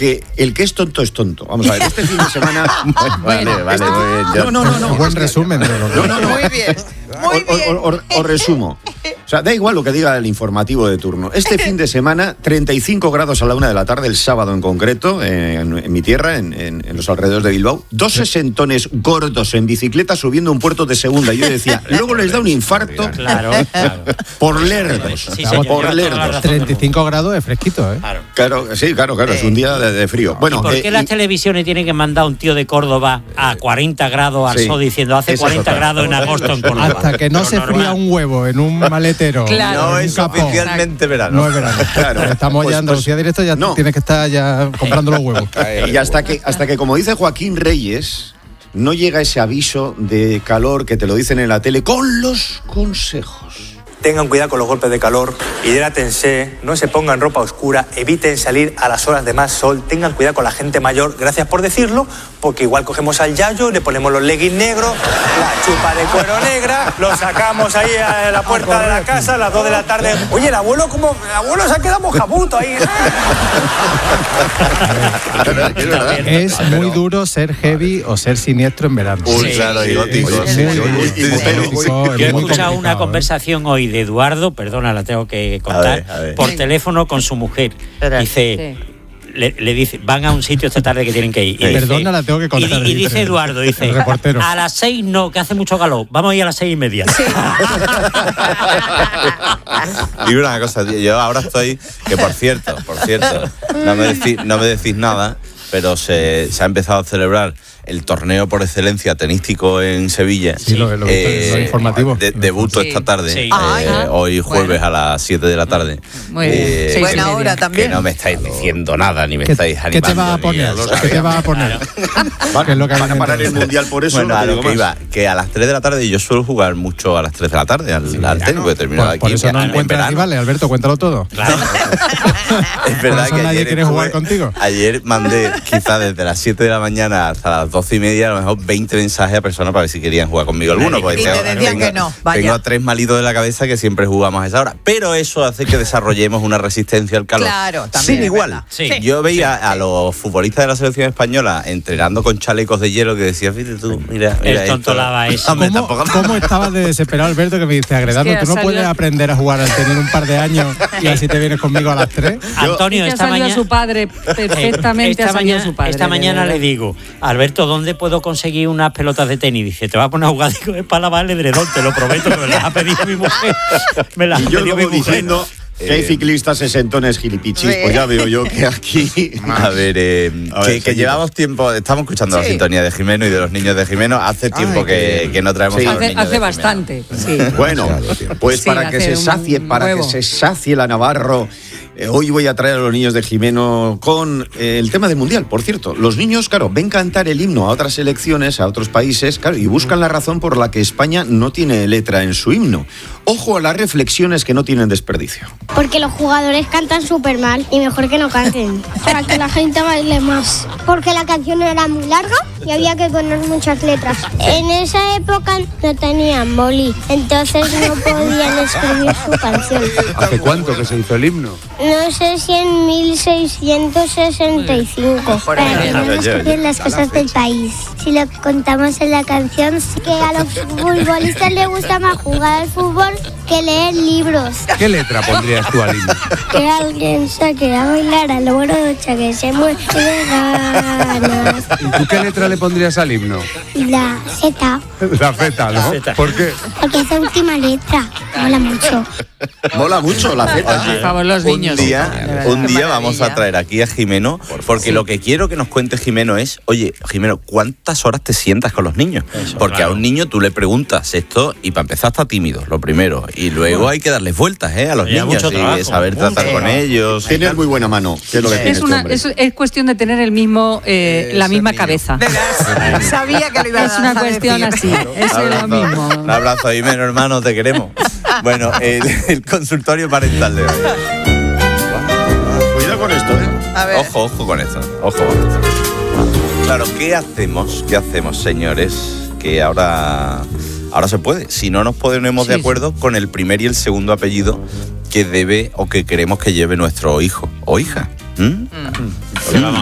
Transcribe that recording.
porque el que es tonto es tonto. Vamos a ver, este fin de semana... Vale, muy bien. No. Buen resumen de lo que... No. Muy bien. Os resumo. O sea, da igual lo que diga el informativo de turno. Este fin de semana, 35 grados a la 1 p.m, el sábado en concreto, en mi tierra, en los alrededores de Bilbao. 2 sesentones gordos en bicicleta subiendo un puerto de segunda. Y yo decía, luego les da un infarto por lerdos. Sí, por lerdos. 35 grados es fresquito, ¿eh? Claro, es un día de frío. Bueno, ¿y por qué las televisiones tienen que mandar a un tío de Córdoba a 40 grados al sol diciendo hace 40 grados en agosto en Córdoba? Hasta que no se fría un huevo en un maletero. Claro. No es oficialmente verano. No es verano. Claro. Estamos ya en Andalucía directo, ya tienes que estar ya comprando los huevos. Y hasta que, como dice Joaquín Reyes, no llega ese aviso de calor que te lo dicen en la tele con los consejos. Tengan cuidado con los golpes de calor, hidrátense, no se pongan ropa oscura, eviten salir a las horas de más sol, tengan cuidado con la gente mayor, gracias por decirlo, porque igual cogemos al yayo, le ponemos los leggings negros, la chupa de cuero negra, lo sacamos ahí a la puerta de la casa a las 2 de la tarde. Oye, el abuelo se ha quedado mojabuto ahí. Es muy duro ser heavy o ser siniestro en verano. Claro, y gótico. Yo he escuchado una conversación hoy de Eduardo, perdona, la tengo que contar, a ver. por teléfono con su mujer. Dice, le dice, van a un sitio esta tarde que tienen que ir. Y Perdona, dice, la tengo que contar. Y dice Eduardo, dice, el reportero, a las 6 no, que hace mucho calor, vamos a ir a las 6:30. Y una cosa, tío, yo ahora estoy, que por cierto, no me decís nada, pero se ha empezado a celebrar el torneo por excelencia tenísimo en Sevilla. Sí, lo informativo. Debuto esta tarde, Sí. hoy jueves a las 7 de la tarde. Muy bien. Buena hora también. Que no me estáis diciendo nada, ni me estáis animando. ¿Qué te vas a poner? ¿Qué te vas a poner? ¿Qué es lo que Van a parar el mundial por eso. Bueno, a lo que más. iba, que a las 3 de la tarde, yo suelo jugar mucho a las 3 de la tarde al tenis, porque termino aquí. Por eso no encuentras rivales, Alberto, cuéntalo todo. Claro. Es verdad que nadie quiere jugar contigo. Ayer mandé quizás desde las 7 de la mañana hasta las 12:30, a lo mejor 20 mensajes a personas para ver si querían jugar conmigo alguno. Y te decían que no, vaya. Tengo 3 malitos de la cabeza que siempre jugamos a esa hora. Pero eso hace que desarrollemos una resistencia al calor. Claro, también. Sin igual. Sí. Yo veía a los futbolistas de la selección española entrenando con chalecos de hielo que decía, fíjate tú, mira El tontolaba eso. ¿Cómo estabas de desesperado, Alberto, que me dice, Agredano, tú no puedes aprender a jugar al tener un par de años y así te vienes conmigo a las 3? Antonio, esta mañana su padre perfectamente. Esta mañana le digo, Alberto, ¿dónde puedo conseguir unas pelotas de tenis? Dice, te vas a poner a jugar. Digo, es para lavar el edredón, te lo prometo, que me las ha pedido mi mujer. Y yo luego diciendo que hay ciclistas sesentones gilipichis, pues ya veo yo que aquí... A ver, que llevamos tiempo, estamos escuchando la sintonía de Jimeno y de los niños de Jimeno. Hace tiempo que no traemos a los niños de Hace Jimeno. bastante, sí. Bueno, pues Sí, para que se sacie la Navarro, hoy voy a traer a los niños de Jimeno con el tema del Mundial, por cierto. Los niños, claro, ven cantar el himno a otras selecciones, a otros países, claro, y buscan la razón por la que España no tiene letra en su himno. Ojo a las reflexiones que no tienen desperdicio. Porque los jugadores cantan súper mal y mejor que no canten. Para que la gente baile más. Porque la canción era muy larga y había que poner muchas letras. En esa época no tenían boli, entonces no podían escribir su canción. ¿Hace cuánto que se hizo el himno? No sé si en 1665. Para que no nos copien las cosas del país. Si lo contamos en la canción, que a los futbolistas les gusta más jugar al fútbol que leer libros. ¿Qué letra pondrías tú al himno? Que alguien saque a bailar a lo brocha, que se mueve de ganas. ¿Y tú qué letra le pondrías al himno? La Z. La Z, ¿no? Z. ¿Por qué? Porque esa última letra mola mucho. Mola mucho la Z. Por favor, los niños. Un día vamos a traer aquí a Jimeno, porque lo que quiero que nos cuente Jimeno es, oye, Jimeno, ¿cuántas horas te sientas con los niños? Porque a un niño tú le preguntas esto y para empezar está tímido, lo primero. Y luego hay que darles vueltas a los niños y saber tratar con ellos. Tienes muy buena mano. Que es lo que tiene este hombre. Es cuestión de tener la misma cabeza. Sabía que lo ibas a decir. Es una cuestión así. Es lo mismo. Un abrazo, Jimeno, hermano, te queremos. Bueno, el consultorio parental de hoy. Cuidado con esto, A ver. Ojo con esto, Claro, ¿qué hacemos, señores? Que ahora se puede. Si no nos ponemos de acuerdo con el primer y el segundo apellido que debe o que queremos que lleve nuestro hijo o hija.